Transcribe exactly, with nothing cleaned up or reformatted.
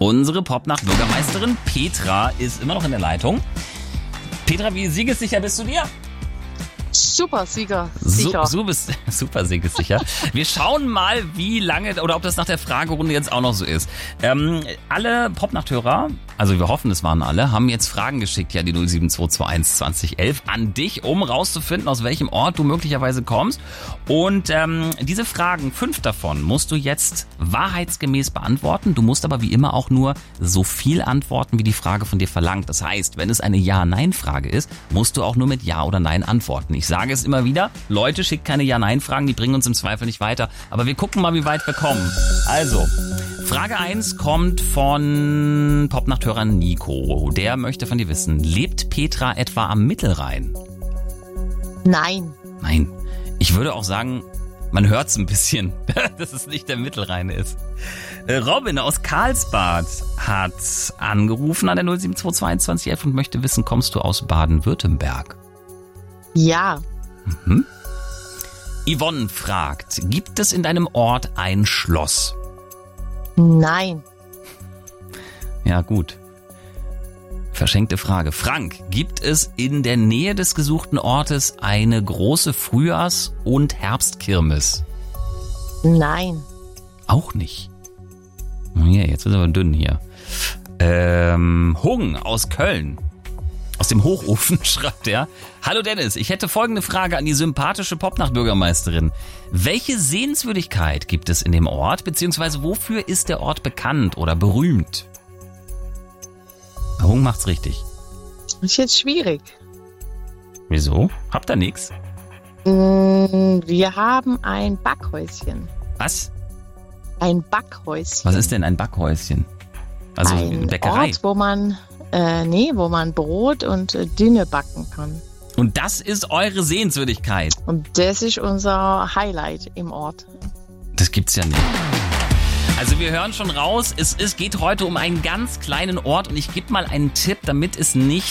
Unsere Popnacht-Bürgermeisterin Petra ist immer noch in der Leitung. Petra, wie siegessicher bist du dir? Super Sieger, sicher. So, so bist, super siegessicher. Wir schauen mal, wie lange oder ob das nach der Fragerunde jetzt auch noch so ist. Ähm, alle Popnacht-Hörer, also wir hoffen, es waren alle, haben jetzt Fragen geschickt, ja, die null sieben zwei zwei eins zwanzig elf an dich, um rauszufinden, aus welchem Ort du möglicherweise kommst. Und ähm, diese Fragen, fünf davon, musst du jetzt wahrheitsgemäß beantworten. Du musst aber wie immer auch nur so viel antworten, wie die Frage von dir verlangt. Das heißt, wenn es eine Ja-Nein-Frage ist, musst du auch nur mit Ja oder Nein antworten. Ich sage es immer wieder, Leute, schickt keine Ja-Nein-Fragen, die bringen uns im Zweifel nicht weiter. Aber wir gucken mal, wie weit wir kommen. Also, Frage eins kommt von Popnachthörer Nico. Der möchte von dir wissen, lebt Petra etwa am Mittelrhein? Nein. Nein. Ich würde auch sagen, man hört es ein bisschen, dass es nicht der Mittelrhein ist. Robin aus Karlsbad hat angerufen an der null sieben zwei zwei eins zwanzig elf und möchte wissen, kommst du aus Baden-Württemberg? Ja. Mhm. Yvonne fragt, gibt es in deinem Ort ein Schloss? Nein. Ja, gut. Verschenkte Frage. Frank, gibt es in der Nähe des gesuchten Ortes eine große Frühjahrs- und Herbstkirmes? Nein. Auch nicht. Oh ja, jetzt ist aber dünn hier. Ähm, Hung aus Köln. Aus dem Hochofen schreibt er. Hallo Dennis, ich hätte folgende Frage an die sympathische Popnacht-Bürgermeisterin. Welche Sehenswürdigkeit gibt es in dem Ort, beziehungsweise wofür ist der Ort bekannt oder berühmt? Hung macht's richtig. Das ist jetzt schwierig. Wieso? Habt ihr nix? Wir haben ein Backhäuschen. Was? Ein Backhäuschen. Was ist denn ein Backhäuschen? Also ein eine Bäckerei? Ort, wo man, äh, nee, wo man Brot und äh, Dünne backen kann. Und das ist eure Sehenswürdigkeit? Und das ist unser Highlight im Ort. Das gibt's ja nicht. Also wir hören schon raus, es, es geht heute um einen ganz kleinen Ort und ich gebe mal einen Tipp, damit es nicht